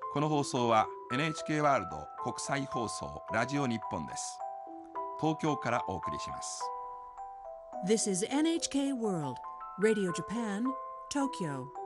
この放送は NHK ワールド国際放送ラジオ日本です。東京からお送りします。 This is NHK World Radio Japan, Tokyo.